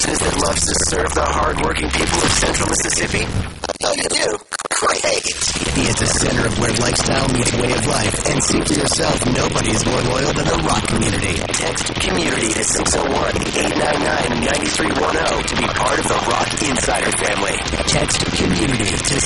business that loves to serve the hard-working people of Central Mississippi? Oh, you do? Great. He is the center of where lifestyle meets way of life. And see for yourself, nobody is more loyal than the rock community. Text community to 601-899-9310 to be part of the Rock Insider family. Text community to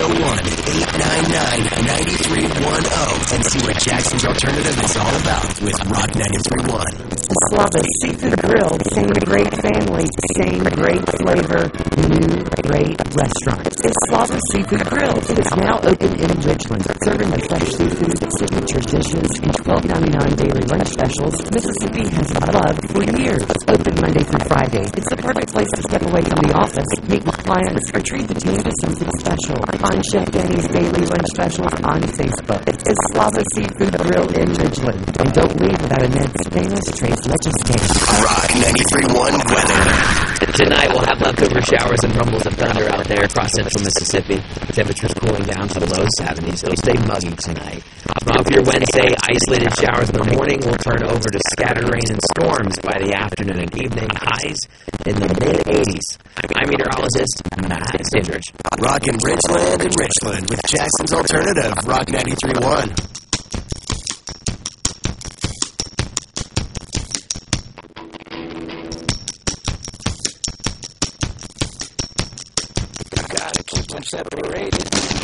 601-899-9310 and see what Jackson's Alternative is all about with Rock 93.1. Slava's Seafood Grill, same great family, same great flavor, new great restaurant. It's Slava's Seafood Grill. It is now open in Richland, serving the fresh seafood, signature dishes, and $12.99 daily lunch specials Mississippi has loved for years. Open Monday through Friday. It's the perfect place to step away from the office, meet with clients, or treat the team to something special. Find Chef Danny's daily lunch specials on Facebook. It's Slava's Seafood Grill in Richland. And don't leave without a Ned Stainless Trace Legends cake. Rock 93.1 weather. Tonight we'll have leftover showers and rumbles of thunder out there across central Mississippi. Temperatures cooling down to the low 70s. It'll stay muggy tonight. For your Wednesday, isolated showers in the morning will turn over to scattered rain and storms by the afternoon and evening. Highs in the mid-80s. I'm meteorologist Matt Sindrich. Rock in Ridgeland and Richland with Jackson's Alternative, Rock 93.1. Gotta keep them separated.